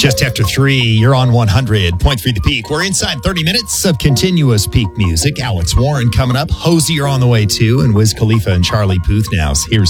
Just after 3, you're on 100.3 The Peak. We're inside 30 minutes of continuous peak music. Alex Warren coming up. Hosier on the way too, and Wiz Khalifa and Charlie Puth now. Here's